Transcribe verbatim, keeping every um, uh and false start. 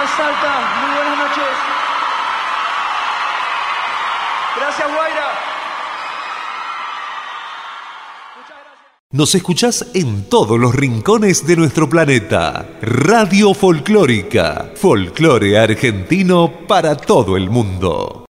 de Salta, muy buenas noches. Gracias, Guaira. Muchas gracias. Nos escuchás en todos los rincones de nuestro planeta. Radio Folclórica, folclore argentino para todo el mundo.